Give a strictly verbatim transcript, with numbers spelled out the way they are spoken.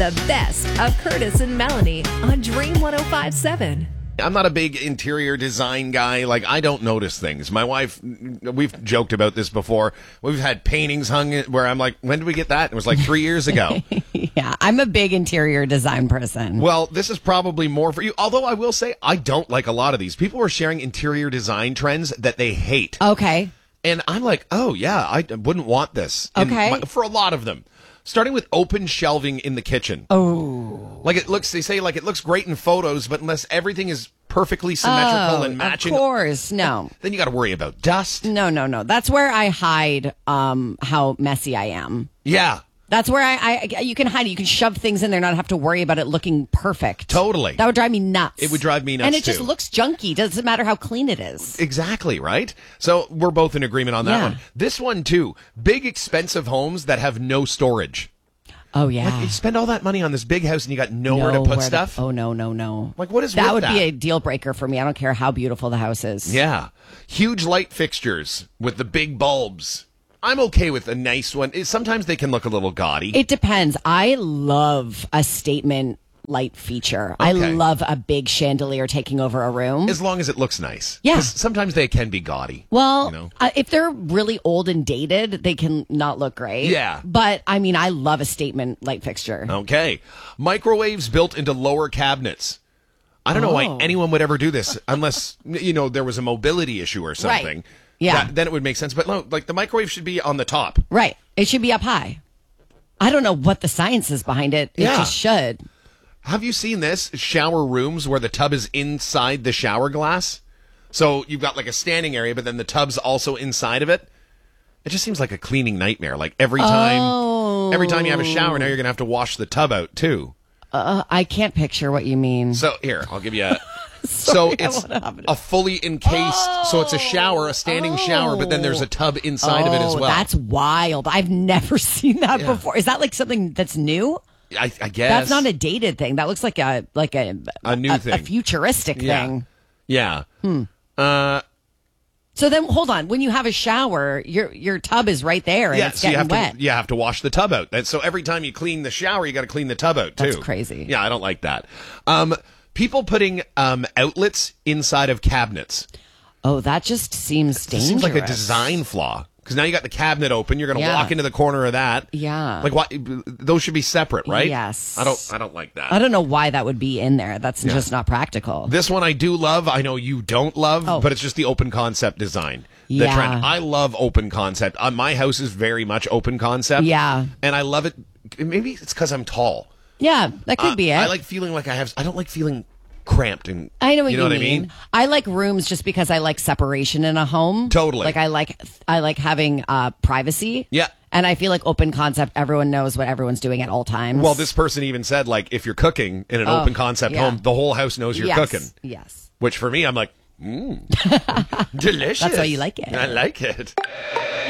the best of Curtis and Melanie on Dream one oh five point seven. I'm not a big interior design guy. Like, I don't notice things. My wife, we've joked about this before. We've had paintings hung where I'm like, when did we get that? It was like three years ago. Yeah, I'm a big interior design person. Well, this is probably more for you. Although I will say, I don't like a lot of these. People are sharing interior design trends that they hate. Okay. And I'm like, oh, yeah, I wouldn't want this. in Okay. my- for a lot of them. Starting with open shelving in the kitchen. Oh. Like it looks, they say like it looks great in photos, but unless everything is perfectly symmetrical Oh, and matching. Of course, no. Then you got to worry about dust. No, no, no. That's where I hide um, how messy I am. Yeah. That's where I, I, you can hide it. You can shove things in there, not have to worry about it looking perfect. Totally. That would drive me nuts. It would drive me nuts, And it just too. looks junky. Doesn't matter how clean it is. Exactly, right? So we're both in agreement on that Yeah. one. This one, too. Big, expensive homes that have no storage. Oh, yeah. Like, you spend all that money on this big house and you got nowhere to put Nowhere stuff. oh, no, no, no. Like, what is that? with would that? be a deal breaker for me. I don't care how beautiful the house is. Yeah. Huge light fixtures with the big bulbs. I'm okay with a nice one. It- Sometimes they can look a little gaudy. It depends. I love a statement light feature. I Okay. love a big chandelier taking over a room. as long as it looks nice. Yeah. 'Cause sometimes they can be gaudy. Well, you know? uh, if they're really old and dated, they can not look great. Yeah. But, I mean, I love a statement light fixture. Okay. Microwaves built into lower cabinets. I don't know why Oh. anyone would ever do this unless, you know, there was a mobility issue or something. Right. Yeah. That- then it would make sense. But no, like the microwave should be on the top. Right. It should be up high. I don't know what the science is behind it. It Yeah. just should. Have you seen this? Shower rooms where the tub is inside the shower glass? So you've got like a standing area, but then the tub's also inside of it. It just seems like a cleaning nightmare. Like every time, Oh. every time you have a shower, now you're going to have to wash the tub out too. Uh, I can't picture what you mean. So here, I'll give you a. so I it's wanna have it. a fully encased. So it's a shower, a standing shower, but then there's a tub inside of it as Oh, well. That's wild. I've never seen that Yeah. before. Is that like something that's new? I, I guess That's not a dated thing. That looks like a like a A new a, thing. a futuristic yeah. thing. Yeah. Hmm. Uh, So then, hold on. When you have a shower, your your tub is right there and yeah, it's so you getting have wet. to you have to wash the tub out. And so every time you clean the shower, you got to clean the tub out too. That's crazy. Yeah, I don't like that. Um, people putting um outlets inside of cabinets. Oh, that just seems It dangerous. seems like a design flaw. Because now you got the cabinet open, you're going to Yeah. walk into the corner of that. Yeah. Like, why? Those should be separate, right? Yes. I don't. I don't like that. I don't know why that would be in there. That's just not practical. This one I do love. I know you don't love, Oh. but it's just the open concept design. The Yeah. trend. I love open concept. Uh, my house is very much open concept. Yeah. And I love it. Maybe it's because I'm tall. Yeah, that could Uh, be it. I like feeling like I have. I don't like feeling cramped and. I know what you you, know mean. what I mean. I like rooms just because I like separation in a home. Totally. Like I like I like having uh, privacy. Yeah. And I feel like open concept, everyone knows what everyone's doing at all times. Well, this person even said like if you're cooking in an Oh, open concept yeah. home, the whole house knows you're yes. cooking. Yes. Which for me, I'm like, mm, delicious. That's why you like it. I like it.